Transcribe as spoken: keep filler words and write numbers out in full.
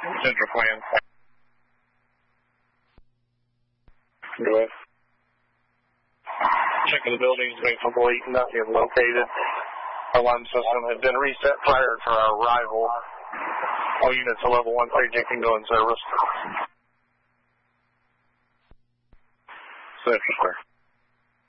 Central Command. Go ahead. Checking the buildings, make complete, nothing located. Alarm system had been reset prior to our arrival. All units at level one paging can go in service. Central Square.